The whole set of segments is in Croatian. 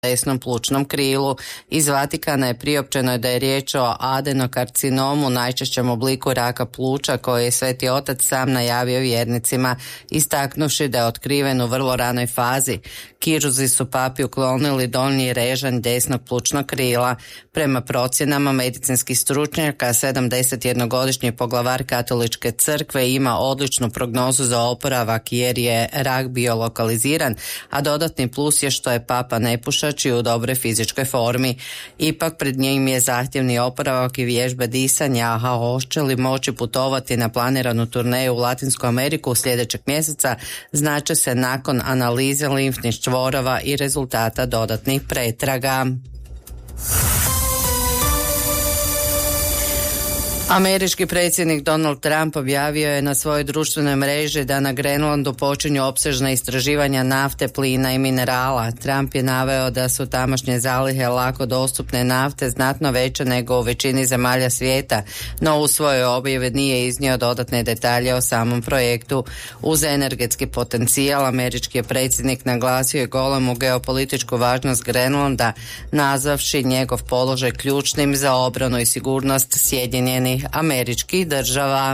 desnom plućnom krilu. Iz Vatikana je priopćeno da je riječ o adenokarcinomu, najčešćem obliku raka pluća, koji je Sveti Otac sam najavio vjernicima, istaknuši da je otkriven u vrlo ranoj fazi. Kirurzi su papi uklonili donji režanj desnog plućnog krila. Prema procjenama medicinskih stručnjaka, 71-godišnji poglavar Katoličke crkve ima odličnu prognozu za oporavak jer je rak bio lokaliziran, a dodatni plus je što je papa nepušač i u dobroj fizičkoj formi. Ipak pred njim je zahtjevni oporavak i vježbe disanja, a hoće li moći putovati na planiranu turneju u Latinsku Ameriku sljedećeg mjeseca znače se nakon analize limfnih čvorova i rezultata dodatnih pretraga. Američki predsjednik Donald Trump objavio je na svojoj društvenoj mreži da na Grenlandu počinju opsežna istraživanja nafte, plina i minerala. Trump je naveo da su tamošnje zalihe lako dostupne nafte znatno veće nego u većini zemalja svijeta, no u svojoj objavi nije iznio dodatne detalje o samom projektu. Uz energetski potencijal, američki je predsjednik naglasio i golemu geopolitičku važnost Grenlanda, nazvavši njegov položaj ključnim za obranu i sigurnost Sjedinjenih Američkih Država.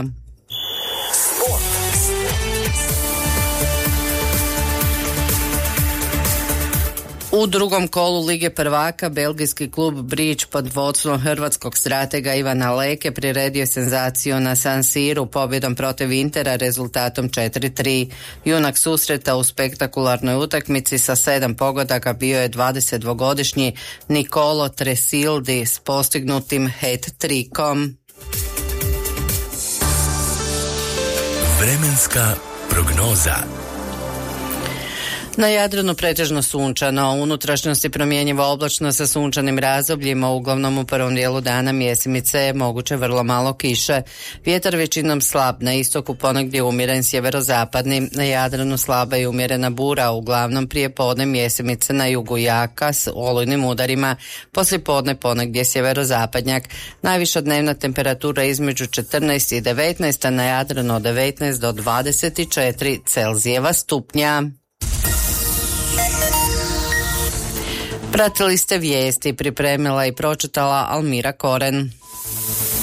U drugom kolu Lige prvaka belgijski klub Bridge pod vodstvom hrvatskog stratega Ivana Leke priredio senzaciju na San Siru pobjedom protiv Intera rezultatom 4-3. Junak susreta u spektakularnoj utakmici sa 7 pogodaka bio je 22-godišnji Nicolo Tresildi s postignutim hat-trickom. Vremenska prognoza. Na Jadranu pretežno sunčano, u unutrašnjosti promjenjivo oblačno sa sunčanim razdobljima, uglavnom u prvom dijelu dana mjesimice, moguće vrlo malo kiše. Vjetar većinom slab, na istoku ponegdje umjeren sjeverozapadni, na Jadranu slaba i umjerena bura, uglavnom prije podne mjesimice, na jugu jaka s olujnim udarima, poslije podne ponegdje sjeverozapadnjak. Najviša dnevna temperatura između 14 i 19, a na Jadranu od 19 do 24 Celzijeva stupnja. Pratili ste vijesti, pripremila i pročitala Almira Koren.